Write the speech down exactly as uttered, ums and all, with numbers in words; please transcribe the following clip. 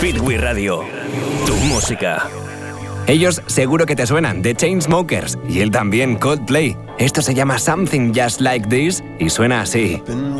Hit We Radio. Tu música. Ellos seguro que te suenan, The Chainsmokers, y él también, Coldplay. Esto se llama Something Just Like This y suena así.